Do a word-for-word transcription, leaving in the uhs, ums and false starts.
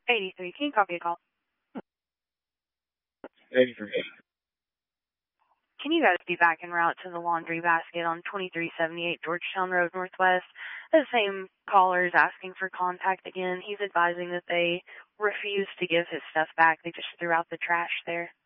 eighty-three, can you copy a call? eighty-three. Can you guys be back en route to the laundry basket on twenty-three seventy-eight Georgetown Road Northwest? The same caller is asking for contact again. He's advising that they refused to give his stuff back. They just threw out the trash there.